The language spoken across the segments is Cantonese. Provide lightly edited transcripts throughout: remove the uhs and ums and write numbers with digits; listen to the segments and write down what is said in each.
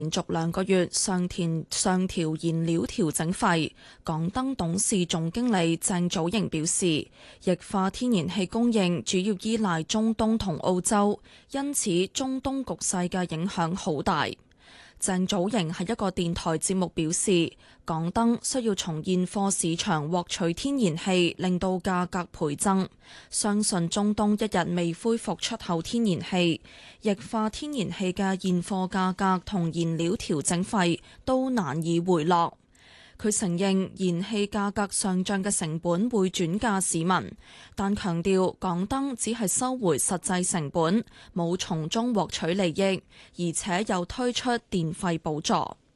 連續2個月上調燃料調整費。港燈董事總經理鄭祖瑩表示，液化天然氣供應主要依賴中東同澳洲，因此中東局勢嘅影響好大。鄭祖瑩喺一個電台節目表示，港燈需要從現貨市場獲取天然氣，令到價格倍增。相信中東一日未恢復出口天然氣，液化天然氣嘅現貨價格同燃料調整費都難以回落。佢承認燃氣價格上漲嘅成本會轉嫁市民，但強調港燈只係收回實際成本，冇從中獲取利益，而且又推出電費補助。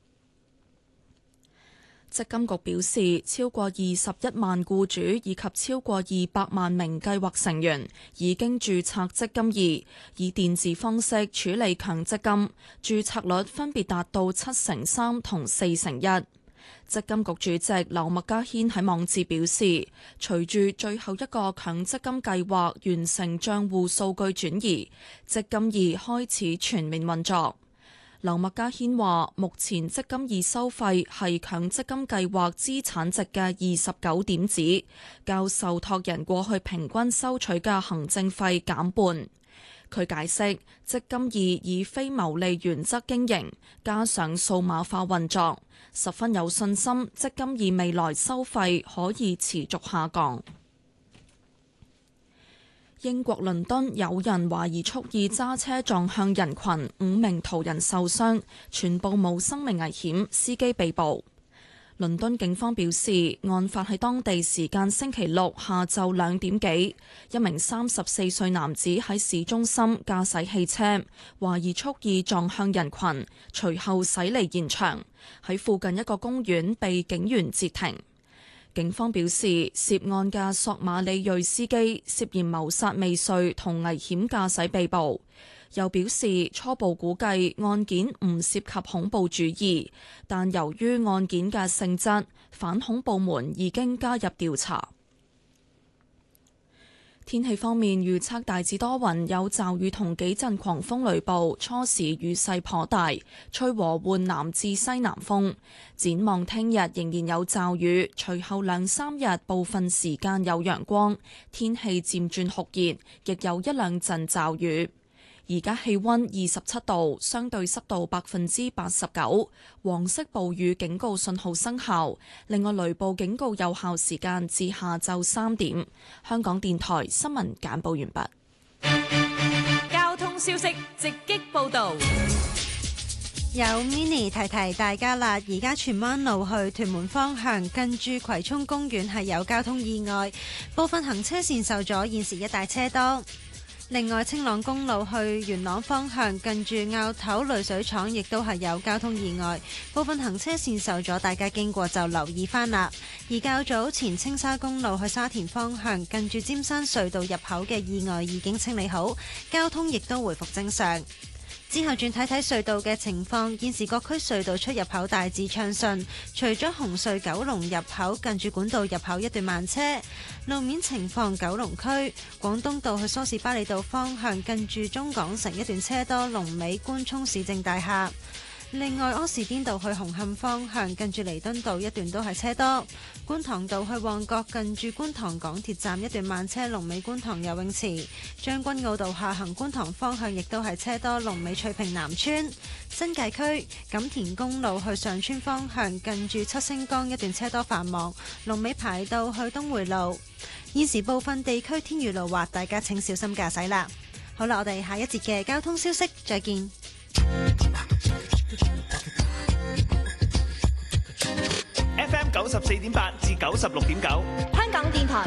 積金局表示，超過21萬僱主以及超過200萬名計劃成員已經註冊積金易，以電子方式處理強積金，註冊率分別達到7成3同4成1。積金局主席劉麥嘉軒喺網誌表示，隨住最後一個強積金計劃完成帳戶數據轉移，積金易開始全面運作。劉麥嘉軒話，目前積金易收費係強積金計劃資產值嘅29點子，較受託人過去平均收取嘅行政費減半。佢解釋，積金易以非牟利原則經營，加上數碼化運作，十分有信心積金易未來收費可以持續下降。英國倫敦有人懷疑蓄意揸車撞向人群，5名途人受傷，全部冇生命危險，司機被捕。倫敦警方表示，案發喺當地時間星期六下晝2點幾，一名34歲男子喺市中心駕駛汽車，懷疑蓄意撞向人群，隨後駛離現場，喺附近一個公園被警員截停。警方表示，涉案嘅索馬里裔司機涉嫌謀殺未遂同危險駕駛被捕。又表示，初步估計案件唔涉及恐怖主義，但由於案件嘅性質，反恐部門已經加入調查。天氣方面，預測大致多雲，有驟雨同幾陣狂風雷暴，初時雨勢頗大，吹和緩南至西南風。展望聽日仍然有驟雨，隨後2-3日部分時間有陽光，天氣漸轉酷熱，亦有1-2陣驟雨。而家氣溫27度，相對濕度89%，黃色暴雨警告信號生效。另外，雷暴警告有效時間至下晝3點。香港電台新聞簡報完畢。交通消息直擊報道。 有 Mini 提提大家啦，而家荃灣路去屯門方向近住葵涌公園係有交通意外，部分行車線受阻，現時一帶車多。另外，青朗公路去元朗方向近住坳頭濾水廠亦都係有交通意外，部分行車線受阻，大家經過就留意返啦。而較早前青沙公路去沙田方向近住尖山隧道入口嘅意外已經清理好，交通亦都回復正常。之後轉睇睇隧道嘅情況，現時各區隧道出入口大致暢順，除咗紅隧九龍入口近住管道入口一段慢車。路面情況，九龍區廣東道去梳士巴利道方向近住中港城一段車多，龍尾官涌市政大廈。另外，柯士甸道去紅磡方向近住彌敦道一段都係車多，觀塘道去旺角近住觀塘港鐵站一段慢車，龍尾觀塘游泳池。將軍澳道下行觀塘方向亦都係車多，龍尾翠屏南村。新界區錦田公路去上村方向近住七星崗一段車多繁忙，龍尾排到去東匯路。現時部分地區天雨路滑，大家請小心駕駛啦。好啦，我哋下一節嘅交通消息再見。 FM 94.8至96.9， 香港電台